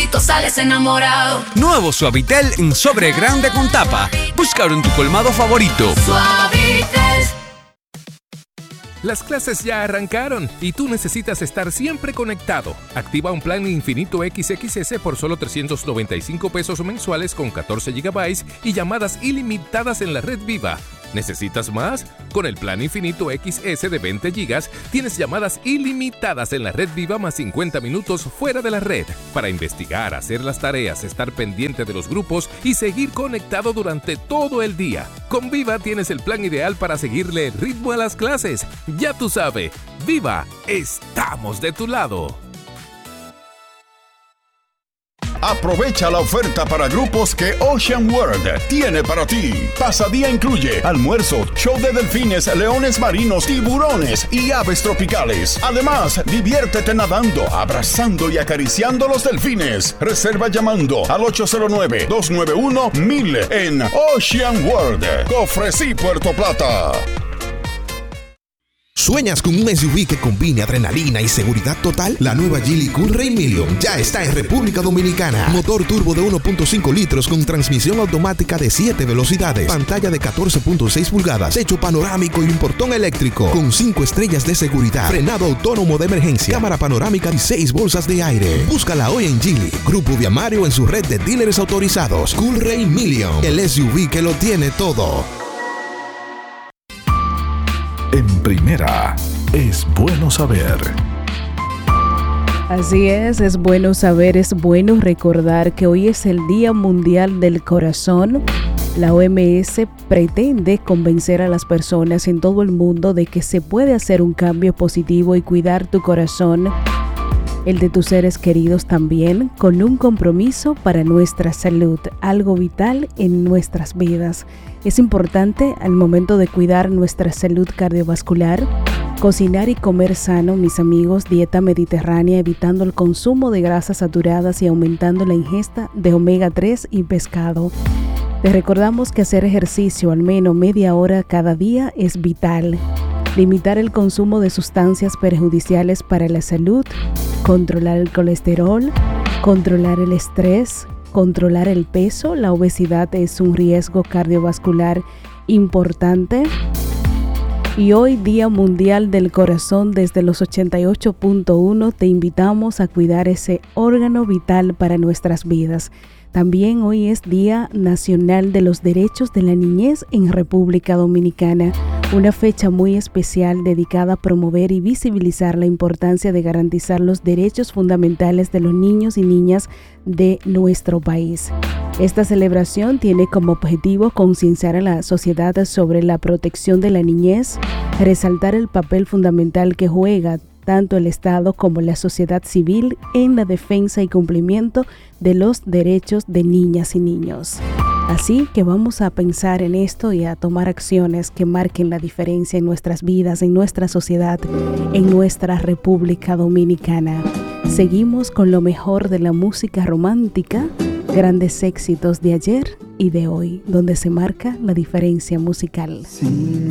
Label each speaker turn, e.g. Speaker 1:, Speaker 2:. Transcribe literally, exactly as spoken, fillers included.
Speaker 1: todito sales enamorado.
Speaker 2: Nuevo Suavitel en sobre grande con tapa. Búscalo en tu colmado favorito.
Speaker 1: Suavitel.
Speaker 3: Las clases ya arrancaron y tú necesitas estar siempre conectado. Activa un plan Infinito X X S por solo trescientos noventa y cinco pesos mensuales con catorce gigabytes y llamadas ilimitadas en la red Viva. ¿Necesitas más? Con el plan Infinito X S de veinte gigas tienes llamadas ilimitadas en la red Viva más cincuenta minutos fuera de la red para investigar, hacer las tareas, estar pendiente de los grupos y seguir conectado durante todo el día. Con Viva tienes el plan ideal para seguirle el ritmo a las clases. Ya tú sabes, Viva, estamos de tu lado.
Speaker 4: Aprovecha la oferta para grupos que Ocean World tiene para ti. Pasadía incluye almuerzo, show de delfines, leones marinos, tiburones y aves tropicales. Además, diviértete nadando, abrazando y acariciando los delfines. Reserva llamando al ocho cero nueve, dos nueve uno, mil en Ocean World. Cofresí, Puerto Plata.
Speaker 5: ¿Sueñas con un S U V que combine adrenalina y seguridad total? La nueva Geely Coolray Million ya está en República Dominicana. Motor turbo de uno punto cinco litros con transmisión automática de siete velocidades, pantalla de catorce punto seis pulgadas, techo panorámico y un portón eléctrico con cinco estrellas de seguridad, frenado autónomo de emergencia, cámara panorámica y seis bolsas de aire. Búscala hoy en Geely, Grupo Viamario en su red de dealers autorizados. Coolray Million, el S U V que lo tiene todo.
Speaker 6: En primera, es bueno saber.
Speaker 7: Así es, es bueno saber, es bueno recordar que hoy es el Día Mundial del Corazón. La O M S pretende convencer a las personas en todo el mundo de que se puede hacer un cambio positivo y cuidar tu corazón, el de tus seres queridos también, con un compromiso para nuestra salud, algo vital en nuestras vidas. Es importante al momento de cuidar nuestra salud cardiovascular, cocinar y comer sano, mis amigos, dieta mediterránea, evitando el consumo de grasas saturadas y aumentando la ingesta de omega tres y pescado. Te recordamos que hacer ejercicio al menos media hora cada día es vital. Limitar el consumo de sustancias perjudiciales para la salud, controlar el colesterol, controlar el estrés, controlar el peso. La obesidad es un riesgo cardiovascular importante. Y hoy, Día Mundial del Corazón, desde los ochenta y ocho punto uno te invitamos a cuidar ese órgano vital para nuestras vidas. También hoy es Día Nacional de los Derechos de la Niñez en República Dominicana, una fecha muy especial dedicada a promover y visibilizar la importancia de garantizar los derechos fundamentales de los niños y niñas de nuestro país. Esta celebración tiene como objetivo concienciar a la sociedad sobre la protección de la niñez, resaltar el papel fundamental que juega tanto el Estado como la sociedad civil en la defensa y cumplimiento de los derechos de niñas y niños. Así que vamos a pensar en esto y a tomar acciones que marquen la diferencia en nuestras vidas, en nuestra sociedad, en nuestra República Dominicana. Seguimos con lo mejor de la música romántica, grandes éxitos de ayer y de hoy, donde se marca la diferencia musical. Sí.